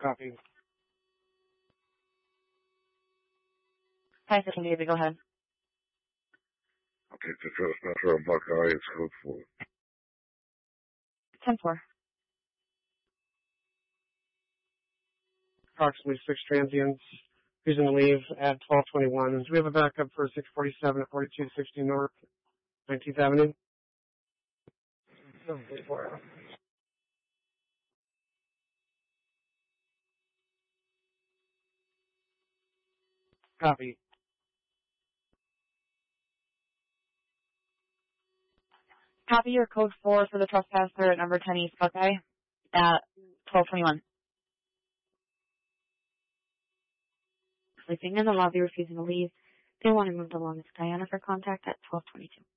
Copy. Hi, Session David, go ahead. Okay, Citrus Metro Buckeye, it's code 4. 10-4. Approximately 6 transients using the leave at 1221. Do we have a backup for 647 at 4260 North 19th Avenue? No, 44. Copy. Copy your code 4 for the trespasser at number 10 East Buckeye at 1221. Sleeping in the lobby, refusing to leave. They want to move along with Diana for contact at 1222.